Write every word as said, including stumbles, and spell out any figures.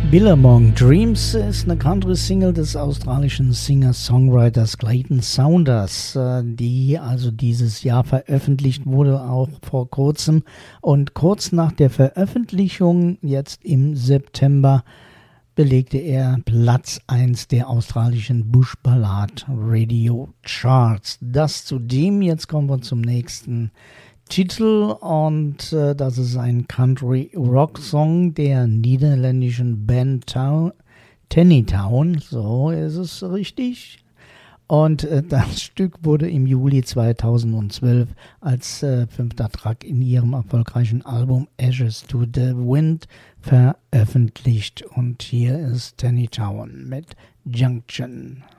Billabong Dreams ist eine Country-Single des australischen Singer-Songwriters Clayton Saunders, die also dieses Jahr veröffentlicht wurde, auch vor kurzem. Und kurz nach der Veröffentlichung, jetzt im September, belegte er Platz eins der australischen Bush Ballad Radio Charts. Das zudem, jetzt kommen wir zum nächsten Titel und äh, das ist ein Country-Rock-Song der niederländischen Band Town, Tennytown, so ist es richtig. Und äh, das Stück wurde im Juli zweitausendzwölf als äh, fünfter Track in ihrem erfolgreichen Album Ashes to the Wind veröffentlicht. Und hier ist Tennytown mit Junction.